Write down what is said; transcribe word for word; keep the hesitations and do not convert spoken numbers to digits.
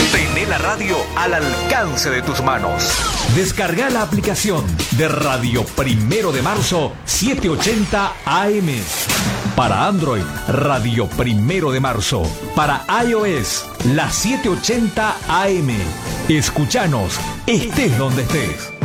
Tené la radio al alcance de tus manos. Descarga la aplicación de Radio Primero de Marzo setecientos ochenta A M. Para Android, Radio Primero de Marzo. Para iOS, la setecientos ochenta A M. Escuchanos, estés donde estés.